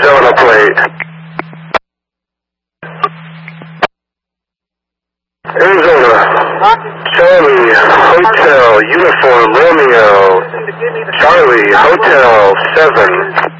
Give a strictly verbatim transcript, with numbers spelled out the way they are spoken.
Arizona plate. Arizona. Charlie, Hotel, Uniform, Romeo. Charlie, Hotel, seven.